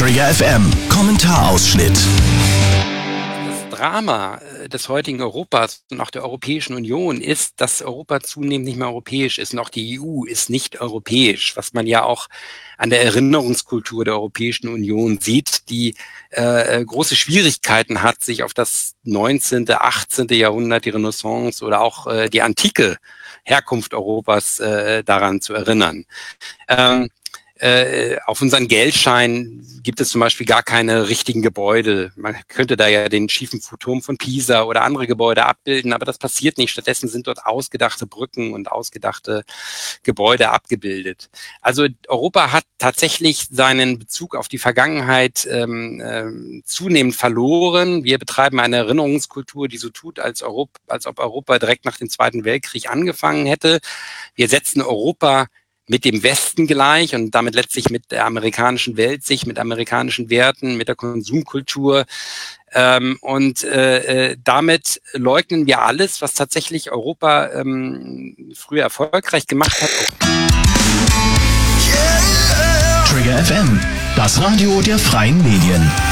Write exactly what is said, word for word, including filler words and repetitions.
Trigger F M Kommentarausschnitt. Das Drama des heutigen Europas und auch der Europäischen Union ist, dass Europa zunehmend nicht mehr europäisch ist und auch die E U ist nicht europäisch, was man ja auch an der Erinnerungskultur der Europäischen Union sieht, die äh, große Schwierigkeiten hat, sich auf das neunzehnte., achtzehnte. Jahrhundert, die Renaissance oder auch äh, die antike Herkunft Europas äh, daran zu erinnern. Ähm, Äh, auf unseren Geldscheinen gibt es zum Beispiel gar keine richtigen Gebäude. Man könnte da ja den schiefen Turm von Pisa oder andere Gebäude abbilden, aber das passiert nicht. Stattdessen sind dort ausgedachte Brücken und ausgedachte Gebäude abgebildet. Also Europa hat tatsächlich seinen Bezug auf die Vergangenheit ähm, ähm, zunehmend verloren. Wir betreiben eine Erinnerungskultur, die so tut, als, Europa, als ob Europa direkt nach dem Zweiten Weltkrieg angefangen hätte. Wir setzen Europa mit dem Westen gleich und damit letztlich mit der amerikanischen Weltsicht, mit amerikanischen Werten, mit der Konsumkultur. Ähm, und äh, damit leugnen wir alles, was tatsächlich Europa ähm, früher erfolgreich gemacht hat. Trigger F M, das Radio der freien Medien.